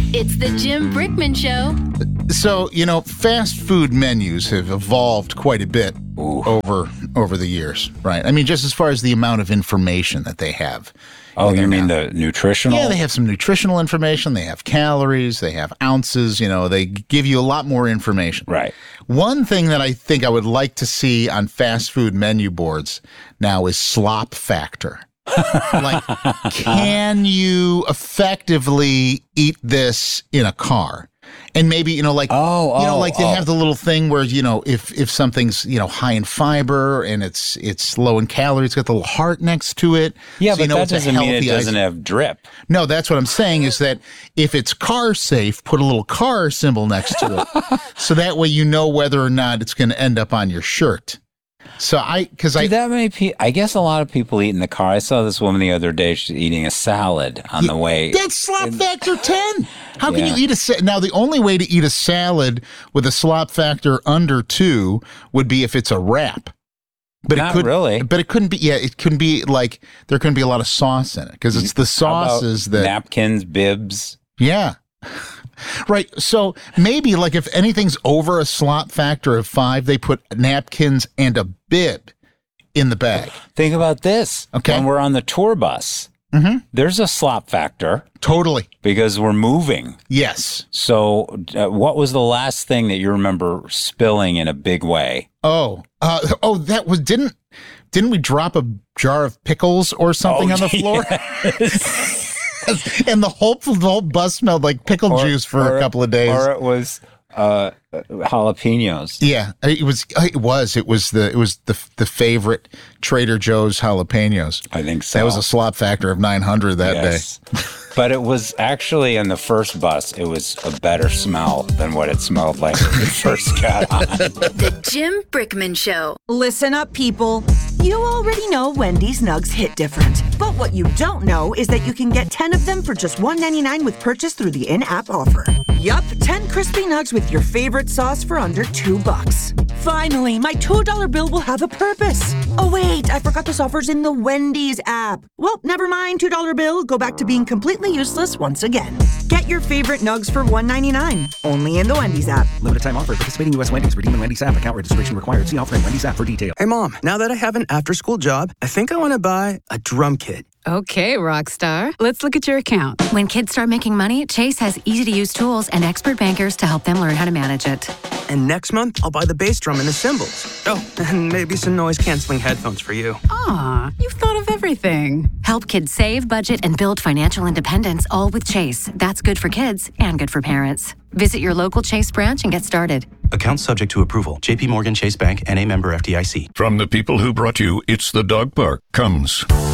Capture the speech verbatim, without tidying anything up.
It's the Jim Brickman Show. So, you know, fast food menus have evolved quite a bit Ooh. over over the years, right? I mean, just as far as the amount of information that they have. Oh, you mean now. the nutritional? Yeah, they have some nutritional information. They have calories. They have ounces. You know, they give you a lot more information. Right. One thing that I think I would like to see on fast food menu boards now is slop factor. Like, can you effectively eat this in a car? And maybe, you know, like, oh, you know, oh, like they oh. have the little thing where, you know, if, if something's, you know, high in fiber and it's it's low in calories, it's got the little heart next to it. Yeah, so but you know that it's a doesn't mean it healthy doesn't ice- have drip. No, that's what I'm saying is that if it's car safe, put a little car symbol next to it. So that way you know whether or not it's going to end up on your shirt. So I, because I, Do that many people? I guess a lot of people eat in the car. I saw this woman the other day. She's eating a salad on Yeah, the way. That's slop factor ten. How can Yeah. you eat a sa- now? The only way to eat a salad with a slop factor under two would be if it's a wrap. But Not it could really. But it couldn't be. Yeah, it couldn't be like there couldn't be a lot of sauce in it because it's the How about sauces that. napkins, bibs. Yeah. Right. So maybe like if anything's over a slop factor of five, they put napkins and a bib in the bag. Think about this. Okay. When we're on the tour bus, Mm-hmm. there's a slop factor Totally. because we're moving. Yes. So, uh, what was the last thing that you remember spilling in a big way? Oh. Uh, oh, that was didn't didn't we drop a jar of pickles or something Oh, on the floor? yes. And the whole the whole bus smelled like pickle Or- juice for or- a couple of days. Or it was uh, jalapenos. Yeah, it was. It was. It was the. It was the the favorite Trader Joe's jalapenos. I think so. That was a slop factor of nine hundred that Yes. But it was actually in the first bus, it was a better smell than what it smelled like when we first got on. The Jim Brickman Show. Listen up, people. You already know Wendy's nugs hit different. But what you don't know is that you can get ten of them for just one ninety-nine with purchase through the in-app offer. Yup, ten crispy nugs with your favorite sauce for under two bucks. Finally, my two dollar bill will have a purpose. Oh wait, I forgot this offer's in the Wendy's app. Well, never mind, two dollar bill. Go back to being completely useless once again. Get your favorite nugs for one ninety-nine. Only in the Wendy's app. Limited time offer. Participating U S Wendy's. Redeem in Wendy's app. Account registration required. See offer in Wendy's app for details. Hey, Mom, now that I have an after-school job, I think I want to buy a drum kit. Okay, Rockstar. Let's look at your account. When kids start making money, Chase has easy-to-use tools and expert bankers to help them learn how to manage it. And next month, I'll buy the bass drum and the cymbals. Oh, and maybe some noise-canceling headphones for you. Aw, you've thought of everything. Help kids save, budget, and build financial independence, all with Chase. That's good for kids and good for parents. Visit your local Chase branch and get started. Account subject to approval. J P Morgan Chase Bank, N A member F D I C. From the people who brought you It's the Dog Park comes